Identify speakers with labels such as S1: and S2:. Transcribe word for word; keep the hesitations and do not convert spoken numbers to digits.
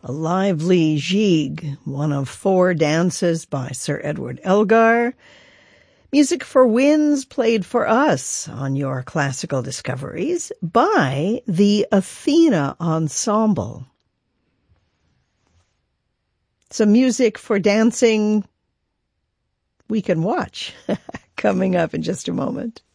S1: A lively Gigue, one of four dances by Sir Edward Elgar. Music for Winds played for us on your classical discoveries by the Athena Ensemble. Some music for dancing we can watch coming up in just a moment.